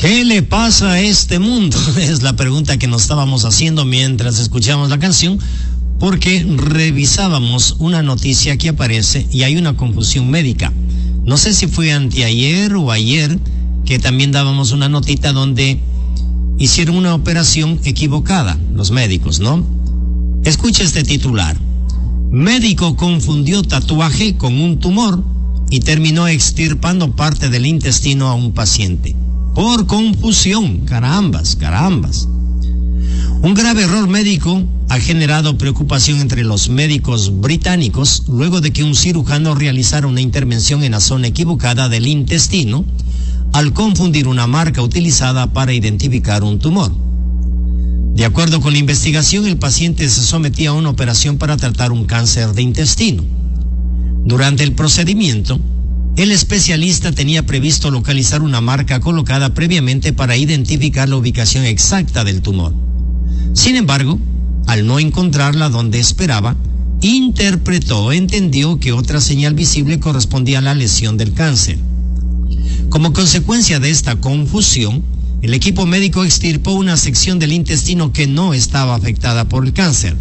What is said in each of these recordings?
¿Qué le pasa a este mundo? Es la pregunta que nos estábamos haciendo mientras escuchábamos la canción, porque revisábamos una noticia que aparece y hay una confusión médica. No sé si fue anteayer o ayer que también dábamos una notita donde hicieron una operación equivocada, los médicos, ¿no? Escucha este titular. Médico confundió tatuaje con un tumor y terminó extirpando parte del intestino a un paciente. Por confusión, carambas. Un grave error médico ha generado preocupación entre los médicos británicos luego de que un cirujano realizara una intervención en la zona equivocada del intestino al confundir una marca utilizada para identificar un tumor. De acuerdo con la investigación, el paciente se sometía a una operación para tratar un cáncer de intestino. Durante el procedimiento, el especialista tenía previsto localizar una marca colocada previamente para identificar la ubicación exacta del tumor. Sin embargo, al no encontrarla donde esperaba, entendió que otra señal visible correspondía a la lesión del cáncer. Como consecuencia de esta confusión, el equipo médico extirpó una sección del intestino que no estaba afectada por el cáncer.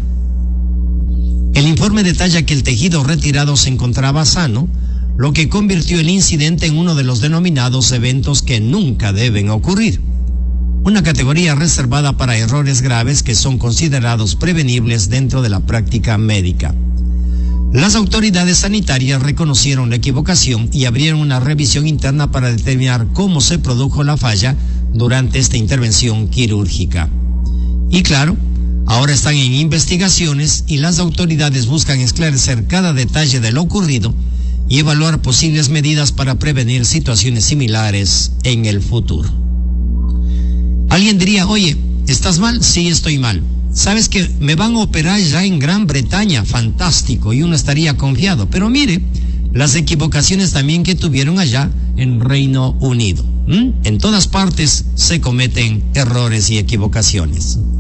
El informe detalla que el tejido retirado se encontraba sano, lo que convirtió el incidente en uno de los denominados eventos que nunca deben ocurrir, una categoría reservada para errores graves que son considerados prevenibles dentro de la práctica médica. Las autoridades sanitarias reconocieron la equivocación y abrieron una revisión interna para determinar cómo se produjo la falla durante esta intervención quirúrgica. Y claro, ahora están en investigaciones y las autoridades buscan esclarecer cada detalle de lo ocurrido y evaluar posibles medidas para prevenir situaciones similares en el futuro. Alguien diría, oye, ¿estás mal? Sí, estoy mal. ¿Sabes que me van a operar ya en Gran Bretaña? Fantástico, y uno estaría confiado. Pero mire, las equivocaciones también que tuvieron allá en Reino Unido. En todas partes se cometen errores y equivocaciones.